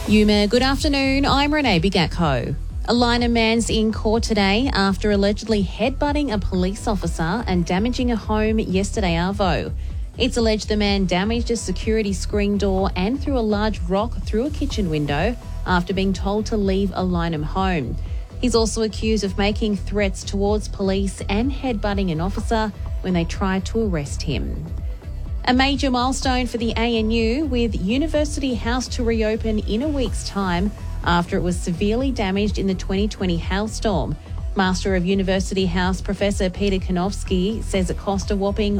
Yuma, good afternoon. I'm Renee Bigatko. A Lyna man's in court today after allegedly headbutting a police officer and damaging a home yesterday arvo. It's alleged the man damaged a security screen door and threw a large rock through a kitchen window after being told to leave a Lynham home. He's also accused of making threats towards police and headbutting an officer when they tried to arrest him. A major milestone for the ANU, with University House to reopen in a week's time after it was severely damaged in the 2020 hailstorm. Master of University House Professor Peter Konofsky says it cost a whopping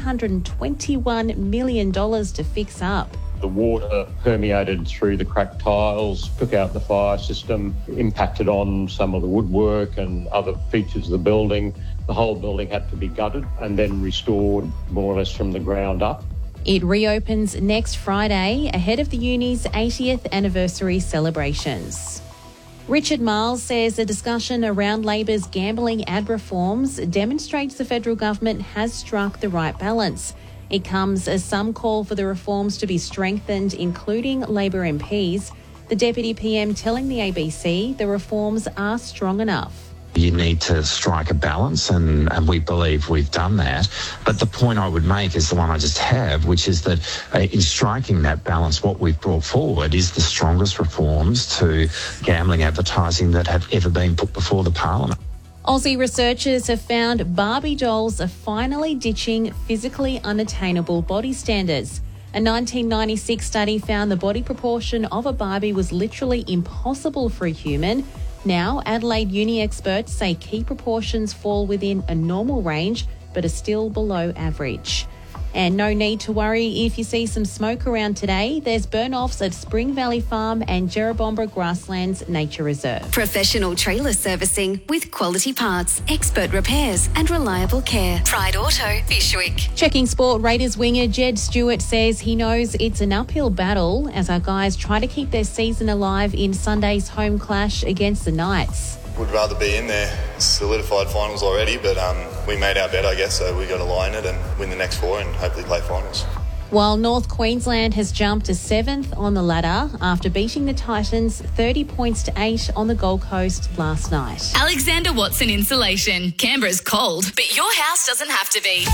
$121 million to fix up. The water permeated through the cracked tiles, took out the fire system, impacted on some of the woodwork and other features of the building. The whole building had to be gutted and then restored more or less from the ground up. It reopens next Friday ahead of the uni's 80th anniversary celebrations. Richard Marles says the discussion around Labor's gambling ad reforms demonstrates the federal government has struck the right balance. It comes as some call for the reforms to be strengthened, including Labor MPs. The Deputy PM telling the ABC the reforms are strong enough. You need to strike a balance, and we believe we've done that. But the point I would make is the one I just have, which is that in striking that balance, what we've brought forward is the strongest reforms to gambling advertising that have ever been put before the Parliament. Aussie researchers have found Barbie dolls are finally ditching physically unattainable body standards. A 1996 study found the body proportion of a Barbie was literally impossible for a human. Now, Adelaide Uni experts say key proportions fall within a normal range but are still below average. And no need to worry if you see some smoke around today. There's burn-offs at Spring Valley Farm and Jerrabomba Grasslands Nature Reserve. Professional trailer servicing with quality parts, expert repairs and reliable care. Pride Auto, Fishwick. Checking sport, Raiders winger Jed Stewart says he knows it's an uphill battle as our guys try to keep their season alive in Sunday's home clash against the Knights. Would rather be in there. Solidified finals already, but we made our bet, I guess, so we got to line it and win the next four and hopefully play finals. While North Queensland has jumped to 7th on the ladder after beating the Titans 30 points to 8 on the Gold Coast last night. Alexander Watson Insulation. Canberra's cold, but your house doesn't have to be.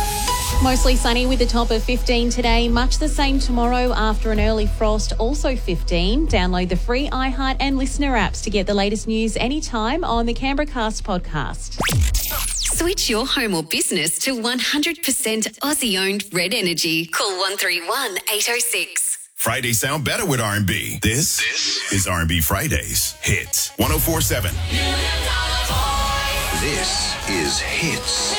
Mostly sunny with a top of 15 today. Much the same tomorrow after an early frost, also 15. Download the free iHeart and Listener apps to get the latest news anytime on the Canberra Cast podcast. Switch your home or business to 100% Aussie-owned Red Energy. Call 131 806. Fridays sound better with R&B. This is R&B Fridays. Hits 104.7. This is Hits.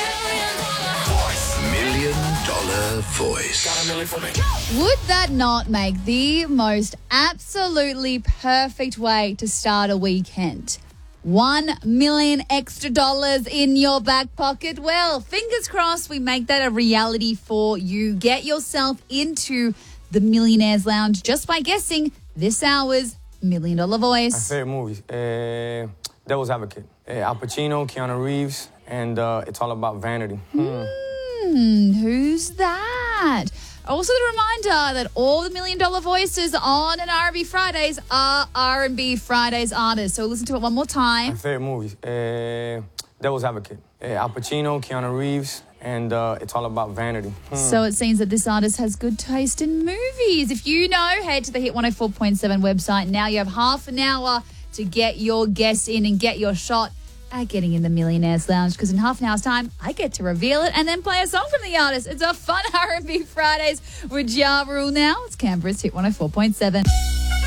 $1 Million Voice. Would that not make the most absolutely perfect way to start a weekend? $1 million extra in your back pocket. Well, fingers crossed we make that a reality for you. Get yourself into the Millionaires Lounge just by guessing this hour's $1 Million Voice. My favorite movies, Devil's Advocate, Al Pacino, Keanu Reeves, and it's all about vanity. Who's that? Also, the reminder that all the $1 Million Voices on an R&B Fridays are R&B Fridays artists. So listen to it one more time. My favorite movies, Devil's Advocate, Al Pacino, Keanu Reeves, and it's all about vanity. So it seems that this artist has good taste in movies. If you know, head to the Hit 104.7 website. Now you have half an hour to get your guess in and get your shot at getting in the Millionaires Lounge, because in half an hour's time, I get to reveal it and then play a song from the artist. It's a fun R&B Fridays with Ja Rule now. It's Canberra's Hit 104.7.